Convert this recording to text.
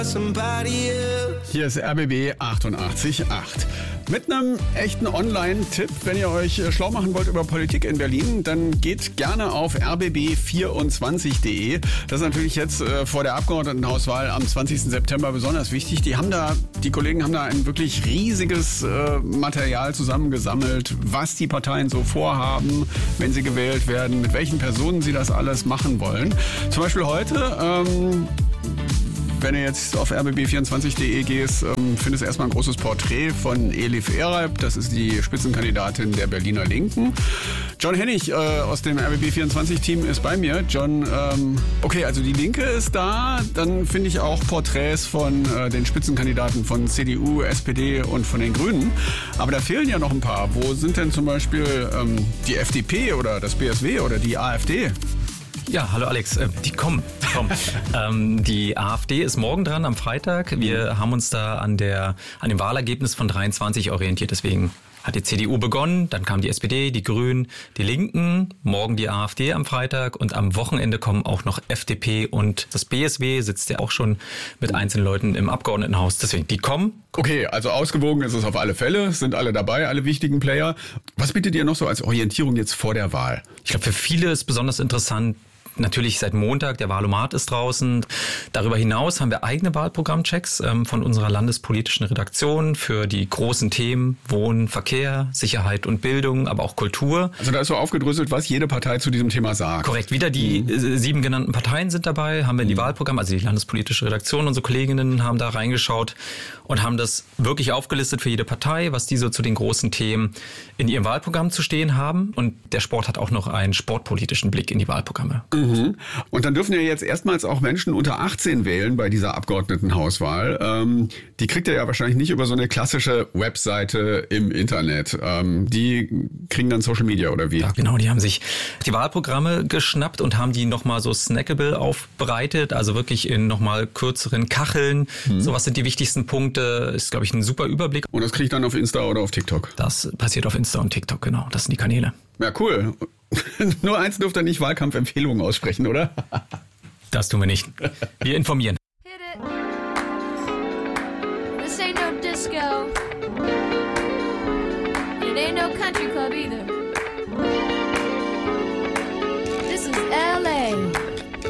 Hier ist RBB 88.8. Mit einem echten Online-Tipp, wenn ihr euch schlau machen wollt über Politik in Berlin, dann geht gerne auf rbb24.de. Das ist natürlich jetzt vor der Abgeordnetenhauswahl am 20. September besonders wichtig. Die Kollegen haben da ein wirklich riesiges Material zusammengesammelt, was die Parteien so vorhaben, wenn sie gewählt werden, mit welchen Personen sie das alles machen wollen. Zum Beispiel heute... Wenn du jetzt auf rbb24.de gehst, findest du erstmal ein großes Porträt von Elif Eralp. Das ist die Spitzenkandidatin der Berliner Linken. John Hennig aus dem RBB24-Team ist bei mir. John, okay, also die Linke ist da. Dann finde ich auch Porträts von den Spitzenkandidaten von CDU, SPD und von den Grünen. Aber da fehlen ja noch ein paar. Wo sind denn zum Beispiel die FDP oder das BSW oder die AfD? Ja, hallo Alex, die kommen. Die AfD ist morgen dran, am Freitag. Wir haben uns da an dem Wahlergebnis von 23 orientiert, deswegen hat die CDU begonnen, dann kam die SPD, die Grünen, die Linken, morgen die AfD am Freitag und am Wochenende kommen auch noch FDP und das BSW sitzt ja auch schon mit einzelnen Leuten im Abgeordnetenhaus. Deswegen, die kommen. Okay, also ausgewogen ist es auf alle Fälle, sind alle dabei, alle wichtigen Player. Was bietet ihr noch so als Orientierung jetzt vor der Wahl? Ich glaube, für viele ist besonders interessant, natürlich seit Montag, der Wahlomat ist draußen. Darüber hinaus haben wir eigene Wahlprogrammchecks von unserer landespolitischen Redaktion für die großen Themen Wohnen, Verkehr, Sicherheit und Bildung, aber auch Kultur. Also da ist so aufgedröselt, was jede Partei zu diesem Thema sagt. Korrekt, wieder die 7 genannten Parteien sind dabei, haben wir in die Wahlprogramme, also die landespolitische Redaktion, unsere Kolleginnen haben da reingeschaut und haben das wirklich aufgelistet für jede Partei, was die so zu den großen Themen in ihrem Wahlprogramm zu stehen haben. Und der Sport hat auch noch einen sportpolitischen Blick in die Wahlprogramme. Und dann dürfen ja jetzt erstmals auch Menschen unter 18 wählen bei dieser Abgeordnetenhauswahl. Die kriegt ihr ja wahrscheinlich nicht über so eine klassische Webseite im Internet. Die kriegen dann Social Media oder wie? Ja, genau, die haben sich die Wahlprogramme geschnappt und haben die nochmal so snackable aufbereitet, also wirklich in nochmal kürzeren Kacheln. So, was sind die wichtigsten Punkte? Ist, glaube ich, ein super Überblick. Und das kriege ich dann auf Insta oder auf TikTok? Das passiert auf Insta und TikTok, genau. Das sind die Kanäle. Ja, cool. Nur eins dürft ihr nicht Wahlkampfempfehlungen aussprechen, oder? Das tun wir nicht. Wir informieren. Hit it. This ain't no disco. It ain't no country club either.